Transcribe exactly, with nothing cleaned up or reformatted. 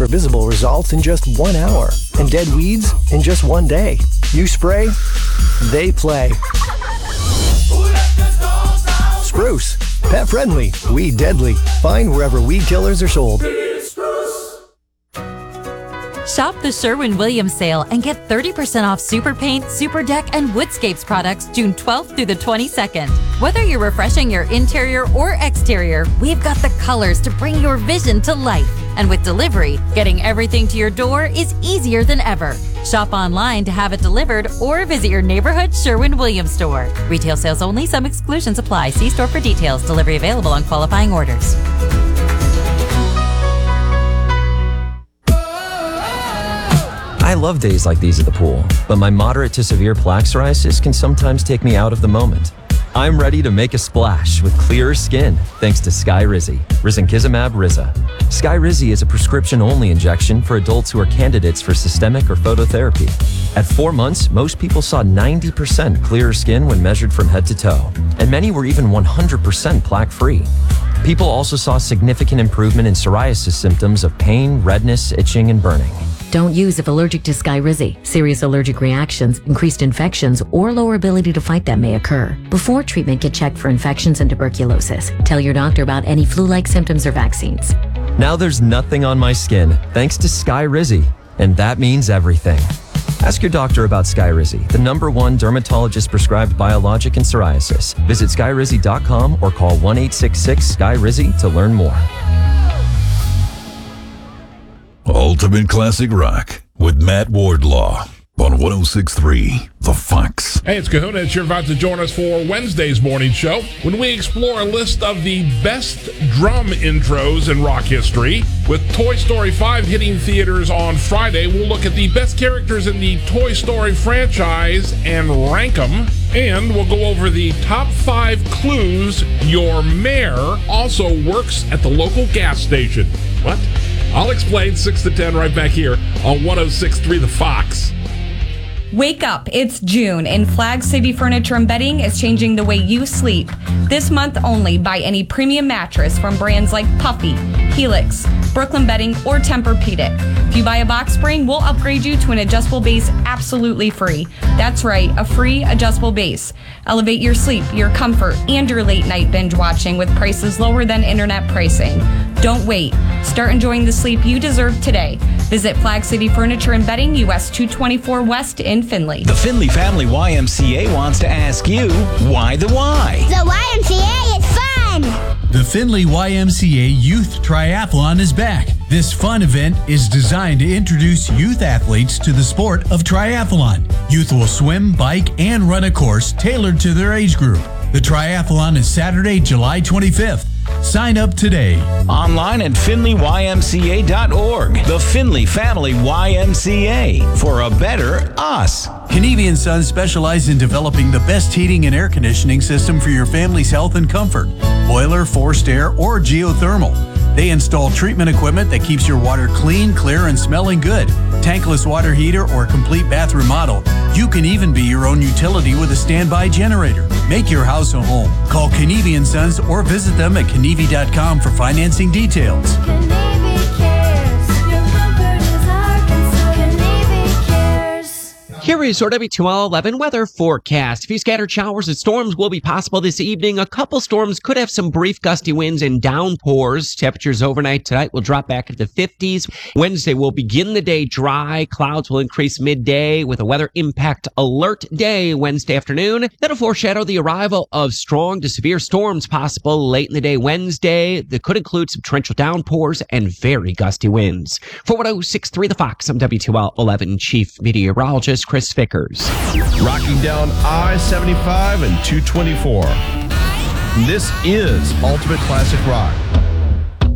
for visible results in just one hour and dead weeds in just one day. You spray, they play. Spruce, pet friendly, weed deadly. Find wherever weed killers are sold. Shop the Sherwin-Williams sale and get thirty percent off Super Paint, Super Deck, and Woodscapes products June twelfth through the twenty-second. Whether you're refreshing your interior or exterior, we've got the colors to bring your vision to life. And with delivery, getting everything to your door is easier than ever. Shop online to have it delivered or visit your neighborhood Sherwin-Williams store. Retail sales only. Some exclusions apply. See store for details. Delivery available on qualifying orders. I love days like these at the pool, but my moderate to severe plaque psoriasis can sometimes take me out of the moment. I'm ready to make a splash with clearer skin thanks to Skyrizi, risankizumab Riza. Skyrizi is a prescription-only injection for adults who are candidates for systemic or phototherapy. At four months, most people saw ninety percent clearer skin when measured from head to toe, and many were even one hundred percent plaque-free. People also saw significant improvement in psoriasis symptoms of pain, redness, itching, and burning. Don't use if allergic to Skyrizi. Serious allergic reactions, increased infections, or lower ability to fight them may occur. Before treatment, get checked for infections and tuberculosis. Tell your doctor about any flu-like symptoms or vaccines. Now there's nothing on my skin thanks to Skyrizi, and that means everything. Ask your doctor about Skyrizi, the number one dermatologist-prescribed biologic in psoriasis. Visit skyrizi dot com or call one eight six six Sky Rizi to learn more. Ultimate Classic Rock with Matt Wardlaw on one oh six point three The Fox. Hey, it's Kahuna. It's you're about to join us for Wednesday's morning show when we explore a list of the best drum intros in rock history. With Toy Story five hitting theaters on Friday, we'll look at the best characters in the Toy Story franchise and rank them. And we'll go over the top five clues your mayor also works at the local gas station. What? I'll explain six to ten right back here on one oh six point three The Fox. Wake up, it's June, and Flag City Furniture and Bedding is changing the way you sleep. This month only, buy any premium mattress from brands like Puffy, Helix, Brooklyn Bedding, or Tempur-Pedic. If you buy a box spring, we'll upgrade you to an adjustable base absolutely free. That's right, a free adjustable base. Elevate your sleep, your comfort, and your late night binge watching with prices lower than internet pricing. Don't wait. Start enjoying the sleep you deserve today. Visit Flag City Furniture and Bedding, U S two twenty-four West in Findlay. The Findlay Family Y M C A wants to ask you, why the why? The Y M C A is fun! The Findlay Y M C A Youth Triathlon is back. This fun event is designed to introduce youth athletes to the sport of triathlon. Youth will swim, bike, and run a course tailored to their age group. The triathlon is Saturday, July twenty-fifth. Sign up today. Online at findlay y m c a dot org. The Findlay Family Y M C A, for a better us. Kenevi and Sons specialize in developing the best heating and air conditioning system for your family's health and comfort. Boiler, forced air, or geothermal. They install treatment equipment that keeps your water clean, clear, and smelling good. Tankless water heater or complete bathroom model. You can even be your own utility with a standby generator. Make your house a home. Call Kenevi and Sons or visit them at kenevi dot com for financing details. Here is your W two L eleven weather forecast. A few scattered showers and storms will be possible this evening. A couple storms could have some brief gusty winds and downpours. Temperatures overnight tonight will drop back into the fifties. Wednesday will begin the day dry. Clouds will increase midday with a weather impact alert day Wednesday afternoon. That'll foreshadow the arrival of strong to severe storms possible late in the day Wednesday. That could include some torrential downpours and very gusty winds. For one oh six point three The Fox, I'm W two L eleven Chief Meteorologist Chris Vickers. Rocking down I seventy-five and two twenty-four. This is Ultimate Classic Rock.